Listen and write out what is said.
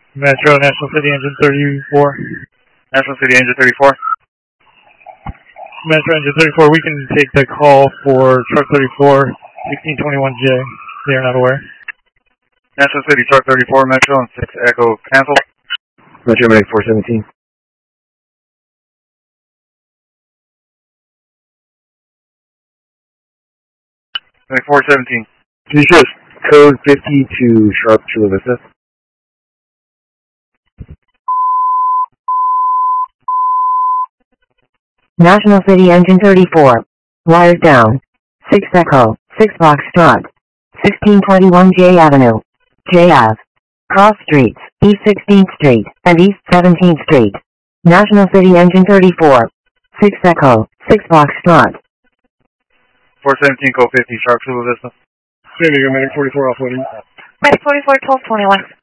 Metro, National City Engine 34. National City Engine 34. Metro Engine 34, we can take the call for Truck 34, 1621J. They are not aware. National City Truck 34, Metro, and 6 Echo cancel. Metro Medic 417. Medic 417. Can you show us code 50 to Sharp Chula Vista? National City Engine 34. Wires down. 6 Echo, 6 Foxtrot. 1621 J Avenue. J Ave. Cross Streets, East 16th Street, and East 17th Street. National City Engine 34. 6 Echo, 6 Foxtrot. 417, code 50, Sharp Chula Vista. San Diego Medic 44 offloading. Medic 44, 1221.